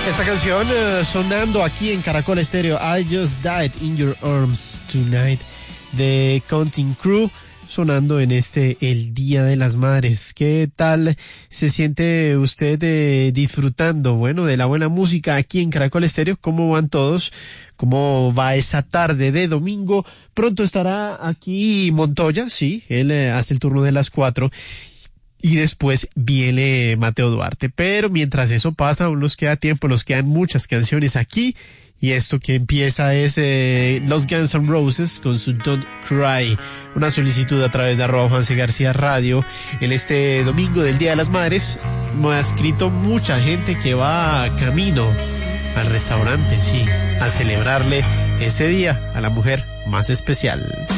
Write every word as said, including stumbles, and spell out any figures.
Esta canción uh, sonando aquí en Caracol Estéreo, I Just Died in Your Arms Tonight, de Counting Crew, sonando en este el Día de las Madres. ¿Qué tal se siente usted eh, disfrutando, bueno, de la buena música aquí en Caracol Estéreo? ¿Cómo van todos? ¿Cómo va esa tarde de domingo? Pronto estará aquí Montoya, sí, él eh, hace el turno de las cuatro. Y después viene Mateo Duarte. Pero mientras eso pasa, aún nos queda tiempo, nos quedan muchas canciones aquí. Y esto que empieza es eh, los Guns N' Roses con su Don't Cry. Una solicitud a través de arroba Juan C. García Radio. En este domingo del Día de las Madres me ha escrito mucha gente que va camino al restaurante, sí, a celebrarle ese día a la mujer más especial.